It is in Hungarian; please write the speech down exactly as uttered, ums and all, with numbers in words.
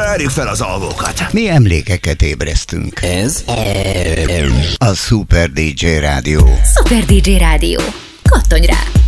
Várjuk fel az alvókat. Mi emlékeket ébresztünk. Ez a Super dé dzsé Rádió. Super dé dzsé Rádió. Kattonj rá!